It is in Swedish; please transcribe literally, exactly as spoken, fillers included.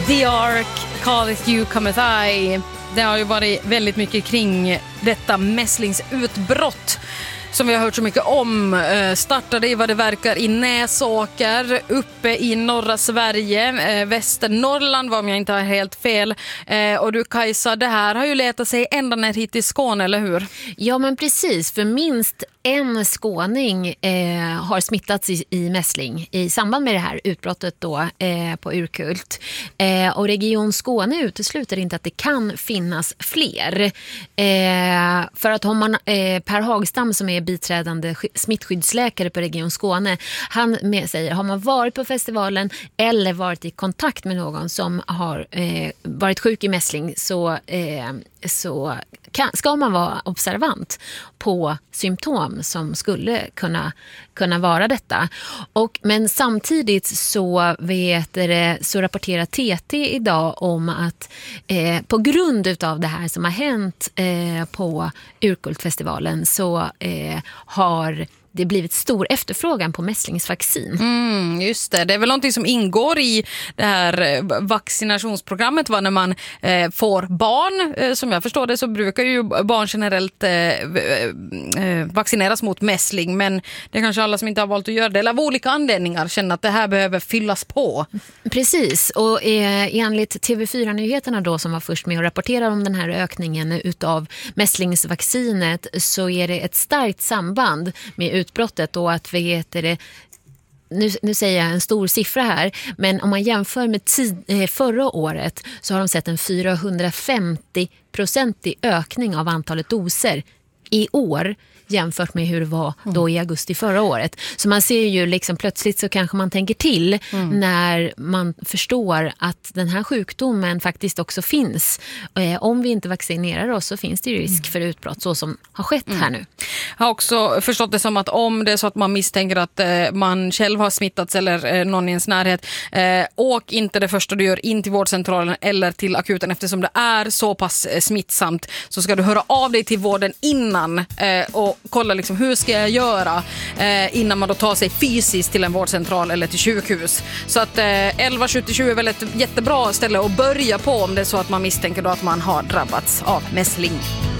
The Ark, Call It You Come As I. Det har ju varit väldigt mycket kring detta mässlingsutbrott som vi har hört så mycket om. Eh, startade i vad det verkar i Näsåker, uppe i norra Sverige, eh, Västernorrland var om jag inte har helt fel. Eh, och du Kajsa, det här har ju letat sig ända ner hit till Skåne, eller hur? Ja, men precis, för minst en skåning eh, har smittats i, i mässling i samband med det här utbrottet då eh, på Urkult. Eh, och Region Skåne utesluter inte att det kan finnas fler. Eh, för att har man eh, Per Hagstam som är biträdande smittskyddsläkare på Region Skåne, han med säger, har man varit på festivalen eller varit i kontakt med någon som har eh, varit sjuk i mässling så, eh, så kan, ska man vara observant på symptom som skulle kunna, kunna vara detta. Och, men samtidigt så, vet det, så rapporterar T T idag om att eh, på grund utav det här som har hänt eh, på Urkultfestivalen så eh, har det blivit stor efterfrågan på mässlingsvaccin. Mm, just det. Det är väl någonting som ingår i det här vaccinationsprogrammet, va? När man eh, får barn. Eh, som jag förstår det så brukar ju barn generellt eh, eh, vaccineras mot mässling, men det är kanske alla som inte har valt att göra det eller av olika anledningar känner att det här behöver fyllas på. Precis, och eh, enligt T V fyra-nyheterna då som var först med att rapportera om den här ökningen utav mässlingsvaccinet så är det ett starkt samband med utbrottet och att vi heter det, nu, nu säger jag en stor siffra här, men om man jämför med tid, eh, förra året så har de sett en fyrahundrafemtio procentig ökning av antalet doser i år jämfört med hur det var då i augusti förra året. Så man ser ju liksom plötsligt så kanske man tänker till mm. när man förstår att den här sjukdomen faktiskt också finns. Eh, om vi inte vaccinerar oss så finns det ju risk mm. för utbrott så som har skett mm. här nu. Jag har också förstått det som att om det är så att man misstänker att eh, man själv har smittats eller eh, någon i ens närhet, eh, åk inte det första du gör in till vårdcentralen eller till akuten eftersom det är så pass eh, smittsamt så ska du höra av dig till vården innan eh, och kolla liksom hur ska jag göra eh, innan man då tar sig fysiskt till en vårdcentral eller till sjukhus. Så att eh, elva sjuttiosju är väl ett jättebra ställe att börja på om det är så att man misstänker då att man har drabbats av mässling.